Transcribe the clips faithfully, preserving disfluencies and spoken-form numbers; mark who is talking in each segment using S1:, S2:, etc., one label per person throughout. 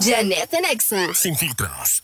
S1: Janet en Exa.
S2: Sin filtros.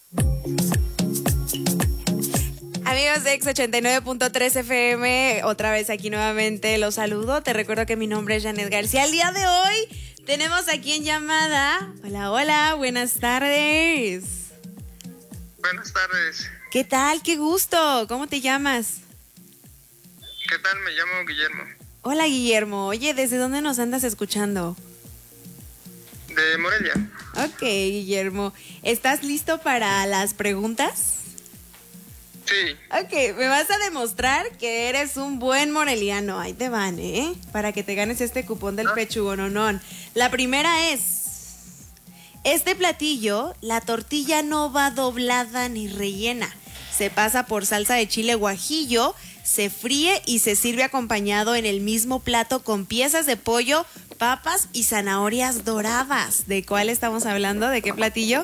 S3: Amigos de Exa ochenta y nueve punto tres F M, otra vez aquí nuevamente los saludo. Te recuerdo que mi nombre es Janet García. El día de hoy tenemos aquí en llamada. Hola, hola, buenas tardes.
S4: Buenas tardes.
S3: ¿Qué tal? Qué gusto. ¿Cómo te llamas?
S4: ¿Qué tal? Me llamo Guillermo.
S3: Hola, Guillermo. Oye, ¿desde dónde nos andas escuchando?
S4: De Morelia.
S3: Ok, Guillermo. ¿Estás listo para las preguntas?
S4: Sí.
S3: Ok, me vas a demostrar que eres un buen moreliano. Ahí te van, ¿eh? Para que te ganes este cupón del
S4: ¿Ah?
S3: pechugononón. La primera es... Este platillo, la tortilla no va doblada ni rellena. Se pasa por salsa de chile guajillo, se fríe y se sirve acompañado en el mismo plato con piezas de pollo, papas y zanahorias doradas. ¿De cuál estamos hablando? ¿De qué platillo?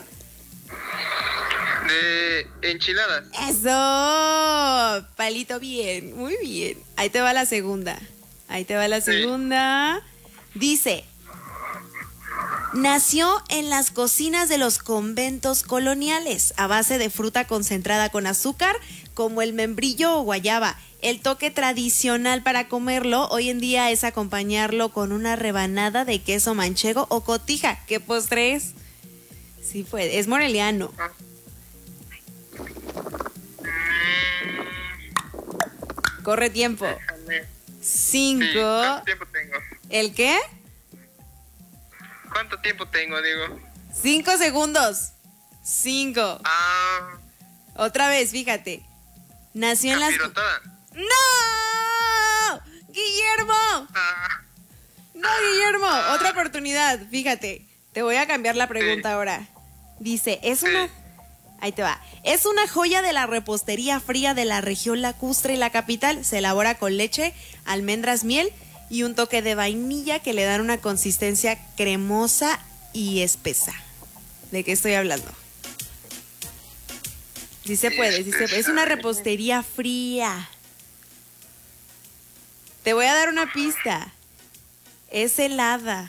S4: De enchiladas.
S3: ¡Eso! Palito bien, muy bien. Ahí te va la segunda. Ahí te va la segunda. Dice, nació en las cocinas de los conventos coloniales a base de fruta concentrada con azúcar, como el membrillo o guayaba. El toque tradicional para comerlo hoy en día es acompañarlo con una rebanada de queso manchego o cotija. ¿Qué postre es? Sí, pues, es moreliano. Corre tiempo.
S4: Déjame.
S3: Cinco.
S4: Sí, ¿cuánto tiempo tengo?
S3: ¿El qué?
S4: ¿Cuánto tiempo tengo, digo?
S3: Cinco segundos. Cinco.
S4: Ah,
S3: Otra vez, fíjate. Nació en las...
S4: capirotada.
S3: ¡No! ¡Guillermo!
S4: Ah,
S3: No, Guillermo. Otra oportunidad. Fíjate. Te voy a cambiar la pregunta
S4: Sí.
S3: ahora. Dice, es una...
S4: Sí.
S3: Ahí te va. Es una joya de la repostería fría de la región lacustre y la capital. Se elabora con leche, almendras, miel y un toque de vainilla que le dan una consistencia cremosa y espesa. ¿De qué estoy hablando? Sí se puede, sí se puede. Es una repostería fría. Te voy a dar una pista. Es helada.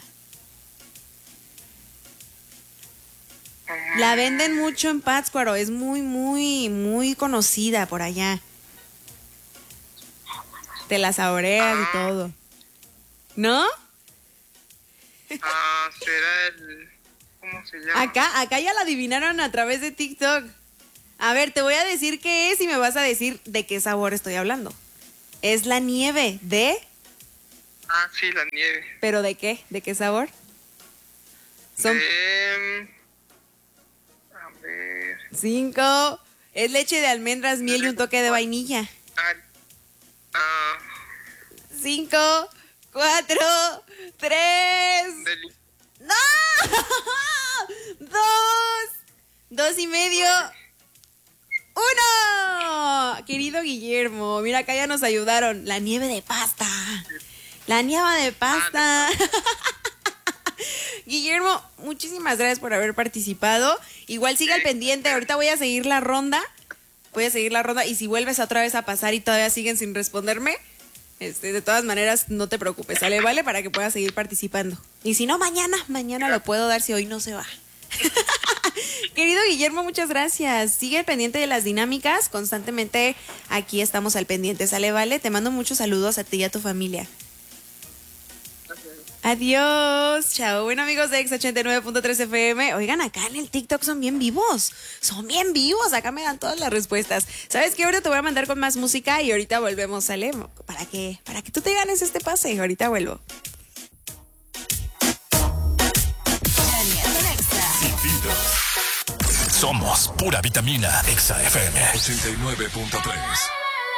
S3: La venden mucho en Pátzcuaro. Es muy, muy, muy conocida por allá. Te la saboreas y todo. ¿No?
S4: ah, será el... ¿Cómo se llama?
S3: Acá, acá ya la adivinaron a través de TikTok. A ver, te voy a decir qué es y me vas a decir de qué sabor estoy hablando. Es la nieve de...
S4: Ah, sí, la nieve.
S3: ¿Pero de qué? ¿De qué sabor? Son
S4: De... A ver...
S3: cinco. Es leche de almendras, miel y un toque de vainilla.
S4: Ah, ah,
S3: Cinco, cuatro, tres...
S4: deli-
S3: ¡No! ¡Dos! ¡Dos y medio! ¡Uno! Querido Guillermo, mira, acá ya nos ayudaron. La nieve de pasta. La nieve de pasta. Guillermo, muchísimas gracias por haber participado. Igual sigue al pendiente. Ahorita voy a seguir la ronda. Voy a seguir la ronda. Y si vuelves otra vez a pasar y todavía siguen sin responderme, este, de todas maneras, no te preocupes, ¿sale? Vale, para que puedas seguir participando. Y si no, mañana, mañana lo puedo dar si hoy no se va. Querido Guillermo, muchas gracias. Sigue al pendiente de las dinámicas. Constantemente aquí estamos al pendiente, ¿sale? Vale, te mando muchos saludos a ti y a tu familia. Adiós, chao. Bueno, amigos de Exa ochenta y nueve punto tres F M, oigan, acá en el TikTok son bien vivos, son bien vivos, acá me dan todas las respuestas. ¿Sabes qué? Ahorita te voy a mandar con más música y ahorita volvemos, ¿sale? Para que, para que tú te ganes este pase, ahorita vuelvo.
S1: Janet en Exa.
S2: Sin filtros. Somos pura vitamina. Exa F M ochenta y nueve punto tres.